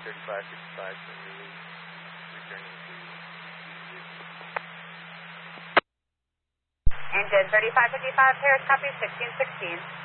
3555 from release, returning to ECU. Engine 3555, Paris, copy 1616.